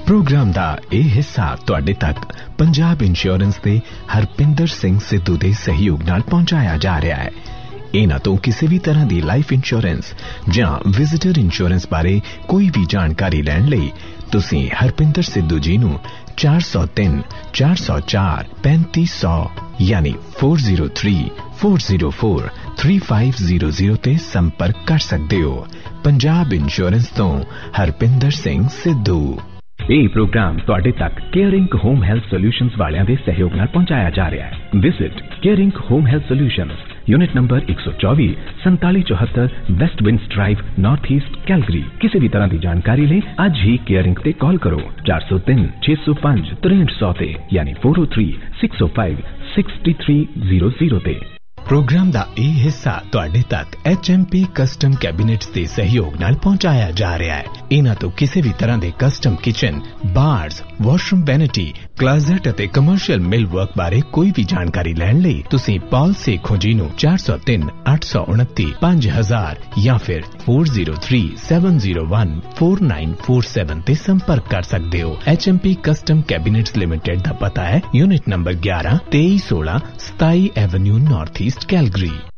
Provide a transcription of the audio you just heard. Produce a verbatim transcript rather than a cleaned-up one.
Programme दा यह हिस्सा तुहाडे तक पंजाब इंश्योरेंस दे हरपिंदर सिंह सिद्धू दे सहयोग नाल पहुंचाया जा रहा है। इन्हां तो किसी भी तरह की लाइफ इंश्योरेंस जां विजिटर इंश्योरेंस बारे कोई भी जानकारी लैण लई तुसीं हरपिंदर सिद्धू जी नूं चार सौ तीन चार सौ चार पैंतीस सौ यानी four zero three four zero four three five zero zero ते संपर्क कर सकते हो। पंजाब इंश्योरेंस तो हरपिंदर सिंह सिद्धू। ਇਹ प्रोग्राम तुहाडे तक केयरिंग होम हेल्थ सॉल्यूशंस वालियां दे सहयोग नाल पहुंचाया जा रहा है। Visit caring home health solutions, unit number एक सौ चौबीस संताली चौहत्तर waste winds drive, north east Calgary. किसी भी तरह की जानकारी ले अज ही केयरिंग ते कॉल करो चार सौ तीन छे सौ पांच तिरसठ सौ ते यानी फोर ओ थ्री सिक्स ओ five six three zero zero ते। प्रोग्राम दा यह हिस्सा तुहाडे तक H M P custom cabinets दे सहयोग नाल पहुंचाया जा रहा है। इन्हां तो किसी भी तरह दे custom kitchen, bars, washroom vanity, closet अते कमर्शियल मिल वर्क बारे कोई भी जानकारी लैण लई तुसीं पॉल सेखो जी नूं चार सौ तीन अठ सौ उनती पांच हजार या फिर four zero three seven zero one four nine four seven ते संपर्क कर सकते हो। H M P custom cabinets limited दा पता है यूनिट नंबर ग्यारह तेईस सोलह सताई एवेन्यू नॉर्थ ईस्ट कैलगरी।